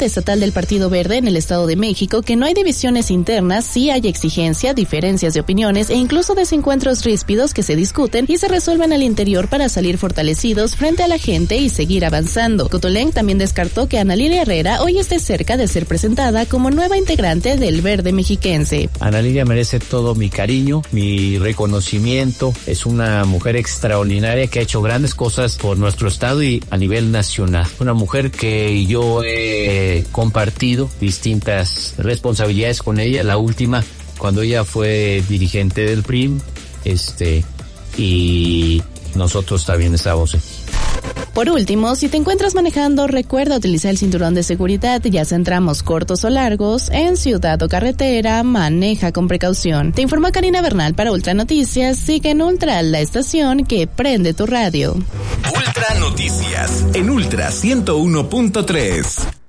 presidente estatal del Partido Verde en el Estado de México que no hay divisiones internas, sí hay exigencia, diferencias de opiniones e incluso desencuentros ríspidos que se discuten y se resuelven al interior para salir fortalecidos frente a la gente y seguir avanzando. Cotoleng también descartó que Ana Lilia Herrera hoy esté cerca de ser presentada como nueva integrante del Verde mexiquense. Ana Lilia merece todo mi cariño, mi reconocimiento. Es una mujer extraordinaria que ha hecho grandes cosas por nuestro estado y a nivel nacional. Una mujer que yo he compartido distintas responsabilidades con ella. La última, cuando ella fue dirigente del PRI, y nosotros también estábamos. Por último, si te encuentras manejando, recuerda utilizar el cinturón de seguridad, ya sea en tramos cortos o largos, en ciudad o carretera, maneja con precaución. Te informó Karina Bernal para Ultra Noticias. Sigue en Ultra, la estación que prende tu radio. Ultra Noticias en Ultra 101.3.